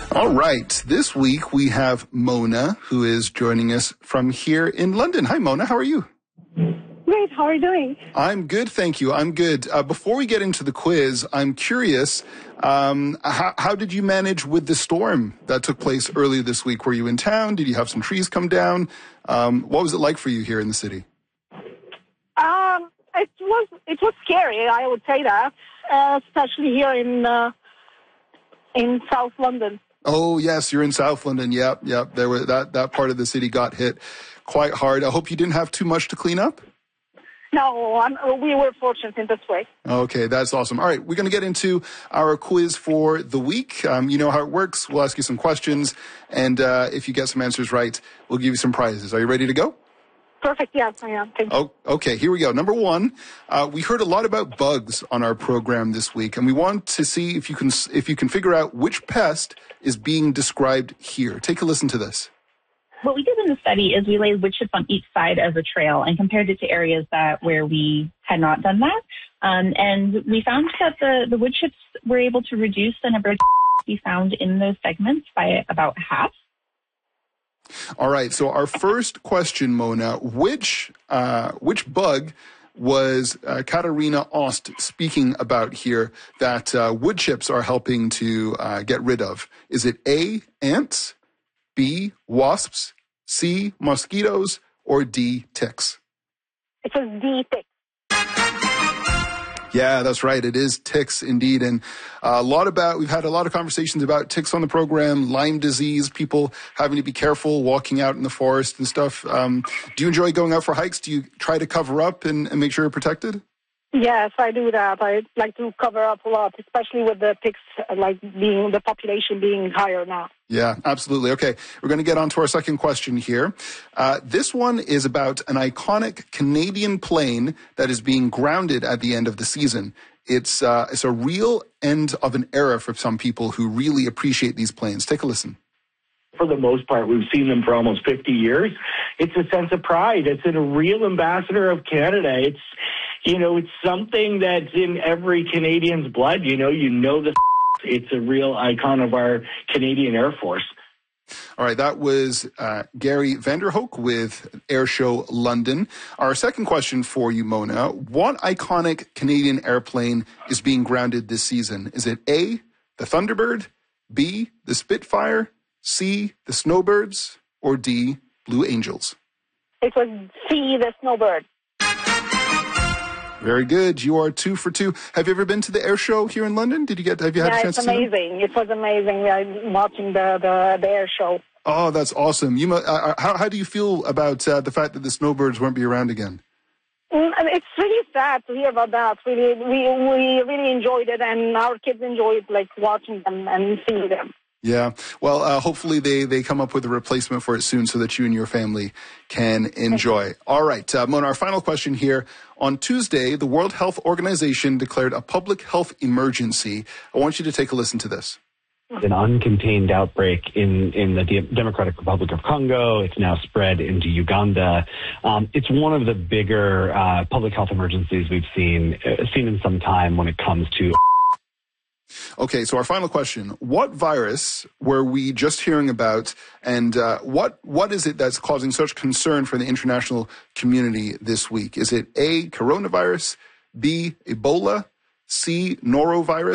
All right. This week we have Mona, who is joining us from here in London. Hi, Mona. How are you? Great. How are you doing? I'm good, thank you. I'm good. Before we get into the quiz, I'm curious, how did you manage with the storm that took place earlier this week? Were you in town? Did you have some trees come down? What was it like for you here in the city? It was scary. I would say that, especially here in South London. Oh yes, you're in South London. Yep. There were that part of the city got hit quite hard. I hope you didn't have too much to clean up. No, we were fortunate in this way. Okay, that's awesome. All right, we're going to get into our quiz for the week. You know how it works. We'll ask you some questions, and if you get some answers right, we'll give you some prizes. Are you ready to go? Perfect. Yes, I am. Thank you. Oh, okay, here we go. Number one, we heard a lot about bugs on our program this week, and we want to see if you can figure out which pest is being described here. Take a listen to this. What we did in the study is we laid wood chips on each side of the trail and compared it to areas where we had not done that. And we found that the wood chips were able to reduce the number of to be found in those segments by about half. All right. So our first question, Mona, which bug was Katarina Ost speaking about here that wood chips are helping to get rid of? Is it A, ants, B, wasps, C, mosquitoes, or D, ticks? It was D, ticks. Yeah, that's right. It is ticks indeed. And we've had a lot of conversations about ticks on the program, Lyme disease, people having to be careful walking out in the forest and stuff. Do you enjoy going out for hikes? Do you try to cover up and make sure you're protected? Yes, I do that. I like to cover up a lot, especially with the ticks, the population being higher now. Yeah, absolutely. Okay, we're going to get on to our second question here. This one is about an iconic Canadian plane that is being grounded at the end of the season. It's a real end of an era for some people who really appreciate these planes. Take a listen. For the most part, we've seen them for almost 50 years. It's a sense of pride. It's a real ambassador of Canada. It's something that's in every Canadian's blood. It's a real icon of our Canadian Air Force. All right, that was Gary Vanderhoek with Airshow London. Our second question for you, Mona. What iconic Canadian airplane is being grounded this season? Is it A, the Thunderbird, B, the Spitfire, C, the Snowbirds, or D, Blue Angels? It was C, the Snowbird. Very good. You are 2 for 2. Have you ever been to the air show here in London? Have you had a chance to see them? It's amazing. It was amazing watching the air show. Oh, that's awesome. How do you feel about the fact that the Snowbirds won't be around again? It's really sad to hear about that. We really enjoyed it, and our kids enjoyed watching them and seeing them. Yeah. Well, hopefully they come up with a replacement for it soon so that you and your family can enjoy. All right, Mona, our final question here. On Tuesday, the World Health Organization declared a public health emergency. I want you to take a listen to this. An uncontained outbreak in the Democratic Republic of Congo. It's now spread into Uganda. It's one of the bigger public health emergencies we've seen in some time when it comes to. Okay, so our final question. What virus were we just hearing about, and what is it that's causing such concern for the international community this week? Is it A, coronavirus, B, Ebola, C, norovirus?